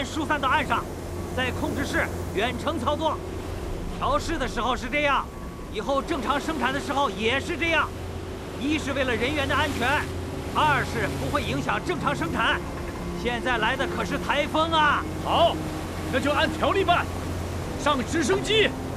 疏散到岸上，在控制室远程操作。调试的时候是这样，以后正常生产的时候也是这样。一是为了人员的安全，二是不会影响正常生产。现在来的可是台风啊！ 好，那就按条例办。上直升机。